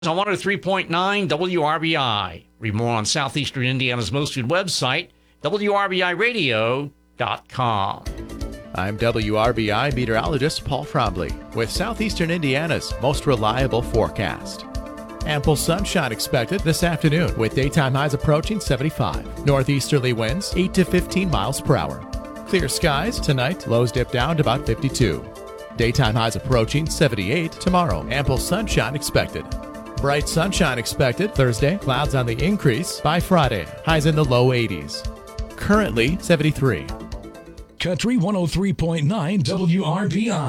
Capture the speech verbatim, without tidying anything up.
On one oh three point nine W R B I. Read more on Southeastern Indiana's most viewed website, W R B I radio dot com. I'm W R B I meteorologist Paul Frombley with Southeastern Indiana's most reliable forecast. Ample sunshine expected this afternoon with daytime highs approaching seventy-five. Northeasterly winds eight to fifteen miles per hour. Clear skies tonight, lows dip down to about fifty-two. Daytime highs approaching seventy-eight tomorrow. Ample sunshine expected. Bright sunshine expected Thursday. Clouds on the increase by Friday. Highs in the low eighties. Currently seventy-three. Country one oh three point nine W R B I.